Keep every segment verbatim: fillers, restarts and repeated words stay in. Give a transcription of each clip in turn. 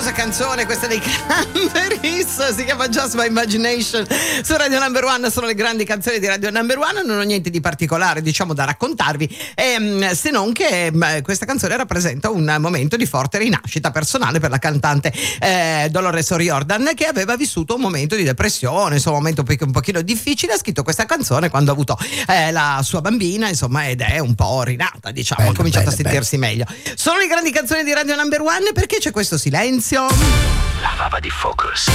meravigliosa canzone, questa dei Cranberries, si chiama Just My Imagination. Su Radio Number One sono le grandi canzoni di Radio Number One. Non ho niente di particolare, diciamo, da raccontarvi, ehm, se non che beh, questa canzone rappresenta un momento di forte rinascita personale per la cantante eh, Dolores O'Riordan, che aveva vissuto un momento di depressione, insomma un momento un pochino difficile. Ha scritto questa canzone quando ha avuto eh, la sua bambina, insomma, ed è un po' rinata, diciamo, bello, ha cominciato bello, a sentirsi bello. meglio. Sono le grandi canzoni di Radio Number One. Perché c'è questo silenzio? La fava di Focus.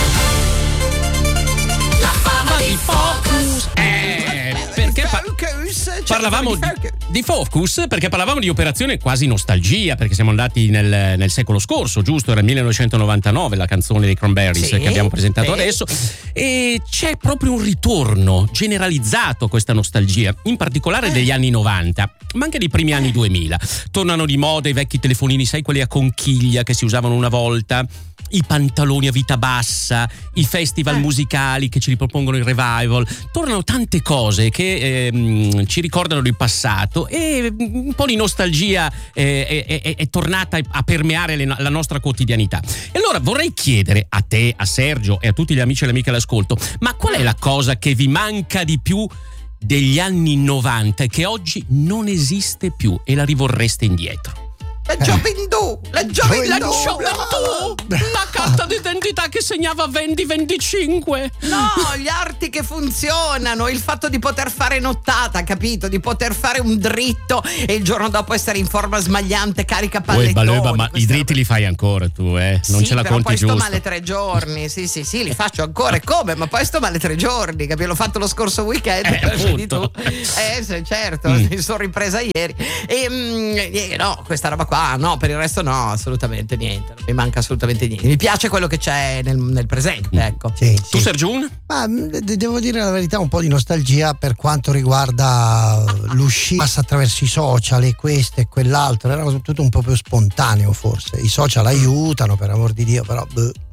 La fava di Focus. Eh, perché pa- parlavamo di, di Focus perché parlavamo di operazione quasi nostalgia, perché siamo andati nel, nel secolo scorso, giusto? Era millenovecentonovantanove la canzone dei Cranberries, sì, che abbiamo presentato sì. adesso, e c'è proprio un ritorno generalizzato a questa nostalgia, in particolare degli anni novanta, ma anche dei primi anni duemila. Tornano di moda i vecchi telefonini, sai, quelli a conchiglia che si usavano una volta, i pantaloni a vita bassa, i festival eh. musicali che ci ripropongono il revival. Tornano tante cose che ehm, ci ricordano del passato, e un po' di nostalgia eh, è, è, è tornata a permeare le, la nostra quotidianità. E allora vorrei chiedere a te, a Sergio e a tutti gli amici e le amiche all'ascolto, ma qual è la cosa che vi manca di più degli anni novanta e che oggi non esiste più e la rivorreste indietro? La gioventù, la gioventù, la gioventù, la carta d'identità che segnava venti venticinque. No, gli arti che funzionano, il fatto di poter fare nottata, capito? Di poter fare un dritto e il giorno dopo essere in forma smagliante, carica pallettoni. Uè, Baleba, ma i dritti li fai ancora tu, eh? Non sì, ce la però conti poi giusto. sto male tre giorni, sì sì sì, li faccio ancora, e come? Ma poi sto male tre giorni, capito? L'ho fatto lo scorso weekend, eh, vedi tu. Eh, certo, mm. mi sono ripresa ieri. E mm, no, questa roba qua Ah, no, per il resto no, assolutamente niente, non mi manca assolutamente niente. Mi piace quello che c'è nel, nel presente, ecco. Sì, tu sì. Sergio? Ma devo dire la verità, un po' di nostalgia per quanto riguarda l'uscita attraverso i social e questo e quell'altro. Era tutto un po' più spontaneo, forse. I social aiutano, per amor di Dio, però beh.